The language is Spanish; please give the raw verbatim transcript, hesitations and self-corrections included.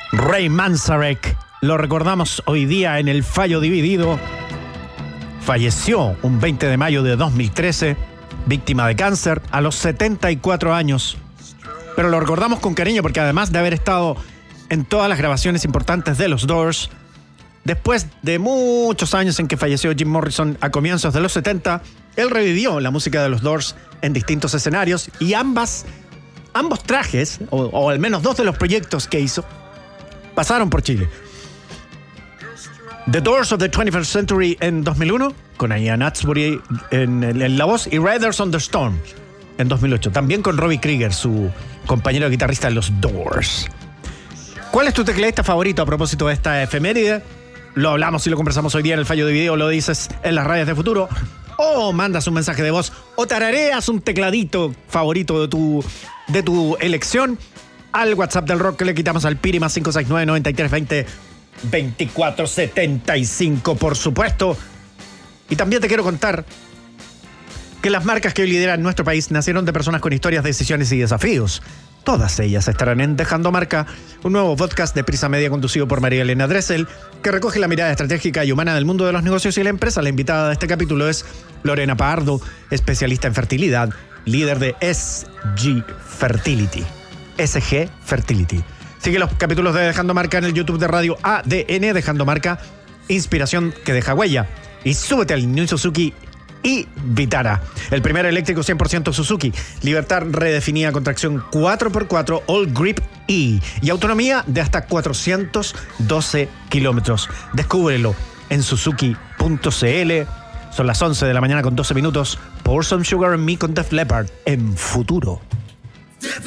Ray Manzarek, lo recordamos hoy día en el Fallo Dividido. Falleció un veinte de mayo de dos mil trece, víctima de cáncer, a los setenta y cuatro años. Pero lo recordamos con cariño porque además de haber estado en todas las grabaciones importantes de los Doors, después de muchos años en que falleció Jim Morrison a comienzos de los setenta, él revivió la música de los Doors en distintos escenarios y ambas, ambos trajes, o, o al menos dos de los proyectos que hizo, pasaron por Chile. The Doors of the twenty-first Century en dos mil uno, con Ian Astbury en, en, en la voz, y Riders on the Storm en dos mil ocho, también con Robbie Krieger, su compañero guitarrista de los Doors. ¿Cuál es tu tecladista favorito a propósito de esta efeméride? Lo hablamos y lo conversamos hoy día en el Fallo Dividido, lo dices en las radios de futuro, o mandas un mensaje de voz, o tarareas un tecladito favorito de tu, de tu elección al WhatsApp del rock que le quitamos al Piri, más cinco seis nueve, noventa y tres veinte, veinticuatro setenta y cinco, por supuesto. Y también te quiero contar que las marcas que hoy lideran nuestro país nacieron de personas con historias, decisiones y desafíos. Todas ellas estarán en Dejando Marca, un nuevo podcast de Prisa Media conducido por María Elena Dressel, que recoge la mirada estratégica y humana del mundo de los negocios y la empresa. La invitada de este capítulo es Lorena Pardo, especialista en fertilidad, líder de S G Fertility. S G Fertility. Sigue los capítulos de Dejando Marca en el YouTube de Radio A D N, Dejando Marca, inspiración que deja huella. Y súbete al New Suzuki y Vitara, el primer eléctrico cien por ciento Suzuki. Libertad redefinida con tracción cuatro por cuatro All Grip E y autonomía de hasta cuatrocientos doce kilómetros. Descúbrelo en suzuki punto c l. Son las once de la mañana con doce minutos. Pour Some Sugar on Me con Def Leppard en Futuro.